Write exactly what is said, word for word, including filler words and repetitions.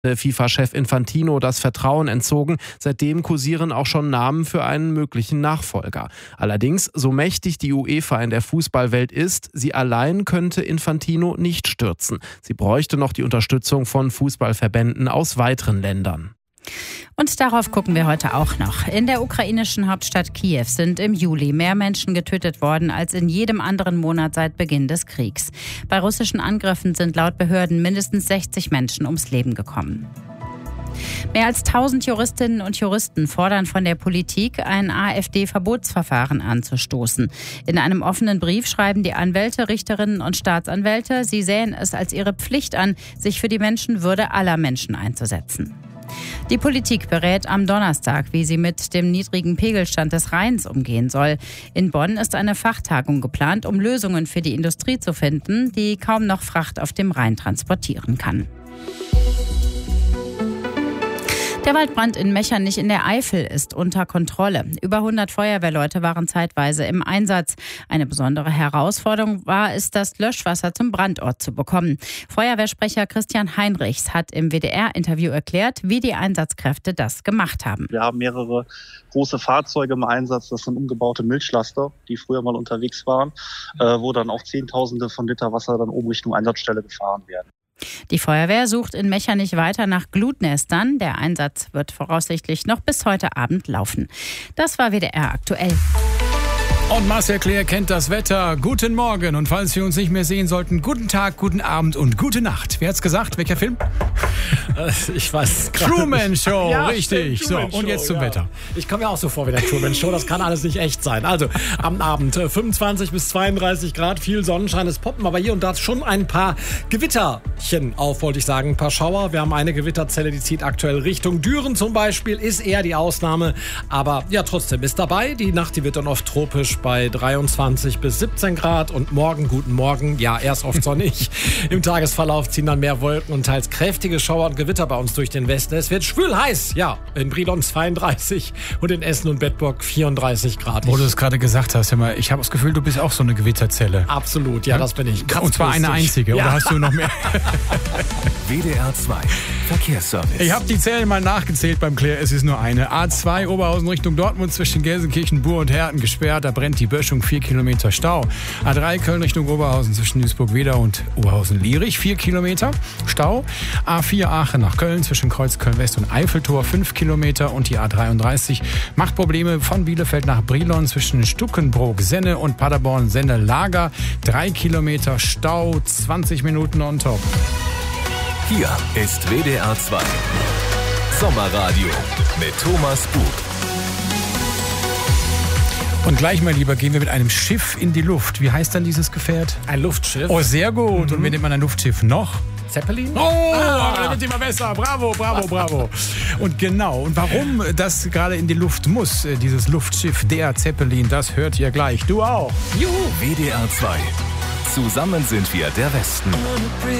FIFA-Chef Infantino das Vertrauen entzogen. Seitdem kursieren auch schon Namen für einen möglichen Nachfolger. Allerdings, so mächtig die UEFA in der Fußballwelt ist, sie allein könnte Infantino nicht stürzen. Sie bräuchte noch die Unterstützung von Fußballverbänden aus weiteren Ländern. Und darauf gucken wir heute auch noch. In der ukrainischen Hauptstadt Kiew sind im Juli mehr Menschen getötet worden als in jedem anderen Monat seit Beginn des Kriegs. Bei russischen Angriffen sind laut Behörden mindestens sechzig Menschen ums Leben gekommen. Mehr als tausend Juristinnen und Juristen fordern von der Politik, ein AfD-Verbotsverfahren anzustoßen. In einem offenen Brief schreiben die Anwälte, Richterinnen und Staatsanwälte, sie sähen es als ihre Pflicht an, sich für die Menschenwürde aller Menschen einzusetzen. Die Politik berät am Donnerstag, wie sie mit dem niedrigen Pegelstand des Rheins umgehen soll. In Bonn ist eine Fachtagung geplant, um Lösungen für die Industrie zu finden, die kaum noch Fracht auf dem Rhein transportieren kann. Der Waldbrand in Mechernich in der Eifel ist unter Kontrolle. Über hundert Feuerwehrleute waren zeitweise im Einsatz. Eine besondere Herausforderung war es, das Löschwasser zum Brandort zu bekommen. Feuerwehrsprecher Christian Heinrichs hat im W D R-Interview erklärt, wie die Einsatzkräfte das gemacht haben. Wir haben mehrere große Fahrzeuge im Einsatz. Das sind umgebaute Milchlaster, die früher mal unterwegs waren, wo dann auch Zehntausende von Liter Wasser dann oben Richtung Einsatzstelle gefahren werden. Die Feuerwehr sucht in Mechernich weiter nach Glutnestern. Der Einsatz wird voraussichtlich noch bis heute Abend laufen. Das war W D R aktuell. Und Marcel Claire kennt das Wetter. Guten Morgen. Und falls wir uns nicht mehr sehen sollten, guten Tag, guten Abend und gute Nacht. Wer hat's gesagt? Welcher Film? Ich weiß Truman Show, ja, richtig. Stimmt, Truman so, und Show, jetzt zum ja. Wetter. Ich komme mir auch so vor wie der Truman Show. Das kann alles nicht echt sein. Also am Abend fünfundzwanzig bis zweiunddreißig Grad, viel Sonnenschein. Es poppen aber hier und da schon ein paar Gewitterchen auf, wollte ich sagen. Ein paar Schauer. Wir haben eine Gewitterzelle, die zieht aktuell Richtung Düren zum Beispiel. Ist eher die Ausnahme. Aber ja, trotzdem ist dabei. Die Nacht, die wird dann oft tropisch bei dreiundzwanzig bis siebzehn Grad. Und morgen, guten Morgen, ja, erst oft sonnig. Im Tagesverlauf ziehen dann mehr Wolken und teils kräftige Schauer und Gewitter bei uns durch den Westen. Es wird schwül heiß, ja, in Brilon zweiunddreißig und in Essen und Bedburg vierunddreißig Grad. Wo du es gerade gesagt hast, immer, ich habe das Gefühl, du bist auch so eine Gewitterzelle. Absolut, ja, ja? Das bin ich. Ganz und zwar lustig. Eine einzige, ja. Oder hast du noch mehr? W D R zwei Verkehrsservice. Ich habe die Zellen mal nachgezählt beim Claire, es ist nur eine. A zwei Oberhausen Richtung Dortmund zwischen Gelsenkirchen, Buhr und Herten gesperrt, da brennt die Böschung, vier Kilometer Stau. A drei Köln Richtung Oberhausen zwischen Duisburg-Wedau und Oberhausen-Lierich, vier Kilometer Stau. A vier Aachen nach Köln zwischen Kreuz Köln-West und Eiffeltor, fünf Kilometer. Und die A dreiunddreißig macht Probleme von Bielefeld nach Brilon zwischen Stuckenbrook, Senne und Paderborn, Senne-Lager, drei Kilometer Stau, zwanzig Minuten on top. Hier ist W D R zwei Sommerradio mit Thomas Bug. Und gleich mal lieber gehen wir mit einem Schiff in die Luft. Wie heißt dann dieses Gefährt? Ein Luftschiff. Oh, sehr gut. Mhm. Und wie nennt man ein Luftschiff noch? Zeppelin? Oh, ah. Das wird immer besser. Bravo, bravo, bravo. Und genau. Und warum das gerade in die Luft muss, dieses Luftschiff, der Zeppelin, das hört ihr gleich. Du auch. Juhu. W D R zwei. Zusammen sind wir der Westen.